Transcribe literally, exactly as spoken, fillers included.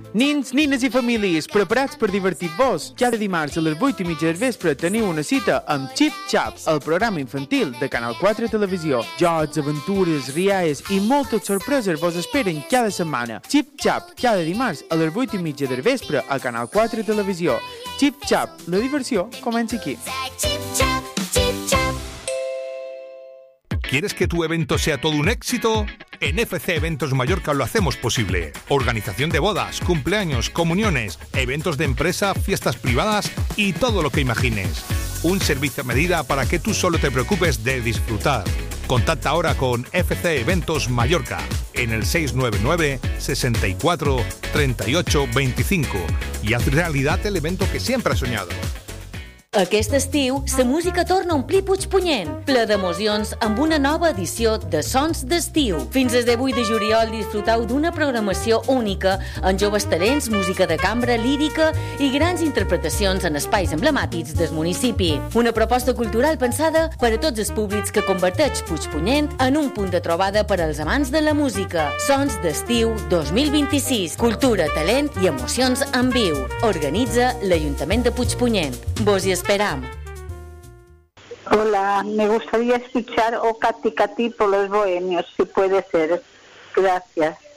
Nins, nines i famílies, preparats per divertir-vos? Cada dimarts a les vuit i mitja del vespre teniu una cita amb Chip Chap, el programa infantil de Canal quatre Televisió. Jocs, aventures, rialles i moltes sorpreses vos esperen cada setmana. Chip Chap, cada dimarts a les vuit i mitja del vespre a Canal quatre Televisió. Chip Chap, la diversió comença aquí. ¿Quieres que tu evento sea todo un éxito? En F C Eventos Mallorca lo hacemos posible. Organización de bodas, cumpleaños, comuniones, eventos de empresa, fiestas privadas y todo lo que imagines. Un servicio a medida para que tú solo te preocupes de disfrutar. Contacta ahora con F C Eventos Mallorca en el seis nueve nueve, sesenta y cuatro, treinta y ocho, veinticinco y haz realidad el evento que siempre has soñado. Aquest estiu, la música torna a omplir Puigpunyent, ple d'emocions amb una nova edició de Sons d'Estiu. Fins al divuit de juliol disfruteu d'una programació única amb joves talents, música de cambra, lírica i grans interpretacions en espais emblemàtics del municipi. Una proposta cultural pensada per a tots els públics que converteix Puigpunyent en un punt de trobada per als amants de la música. Sons d'Estiu dos mil vint-i-sis. Cultura, talent i emocions en viu. Organitza l'Ajuntament de Puigpunyent. Vos hi esperam. Hola, me gustaría escuchar O Cati Cati por los Bohemios, si puede ser. Gracias.